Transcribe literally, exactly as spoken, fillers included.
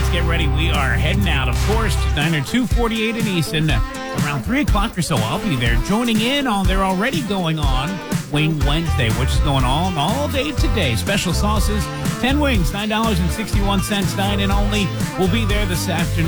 get ready. We are heading out, of course, to Diner two forty-eight in Easton. Around three o'clock or so, I'll be there joining in on, they're already going on, Wing Wednesday, which is going on all day today. Special sauces, ten wings, nine dollars and sixty-one cents, dine-in only. We'll be there this afternoon.